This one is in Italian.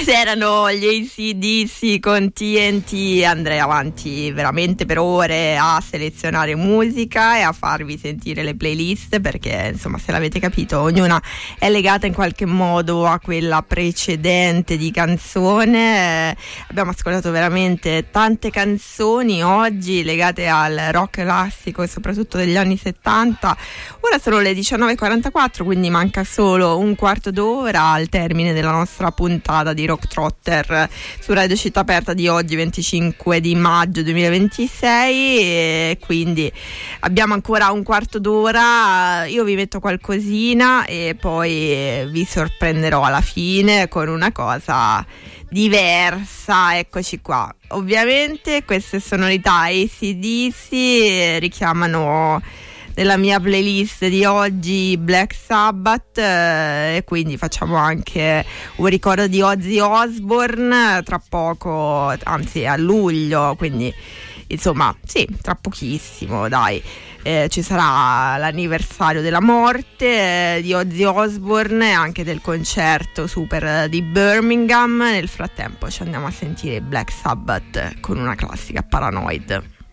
Ed erano gli AC/DC con TNT. Andrei avanti veramente per ore a selezionare musica e a farvi sentire le playlist, perché insomma, se l'avete capito, ognuna è legata in qualche modo a quella precedente di canzone. Abbiamo ascoltato veramente tante canzoni oggi legate al rock classico e soprattutto degli anni 70. Ora sono le 19:44, quindi manca solo un quarto d'ora al termine della nostra puntata di Rock Trotter su Radio Città Aperta di oggi, 25 di maggio 2026, e quindi abbiamo ancora un quarto d'ora. Io vi metto qualcosina e poi vi sorprenderò alla fine con una cosa diversa. Eccoci qua. Ovviamente queste sonorità AC/DC richiamano nella mia playlist di oggi Black Sabbath, e quindi facciamo anche un ricordo di Ozzy Osbourne tra poco, anzi a luglio, quindi insomma sì, tra pochissimo dai. Ci sarà l'anniversario della morte di Ozzy Osbourne e anche del concerto super di Birmingham. Nel frattempo ci andiamo a sentire Black Sabbath con una classica, Paranoid.